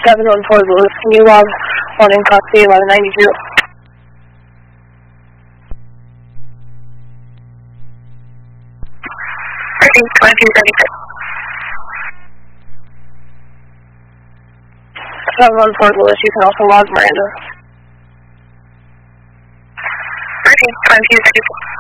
714 Lewis, can you log on in copy 1192? Reading 2236. 714 Lewis, you can also log Miranda. Reading 2236.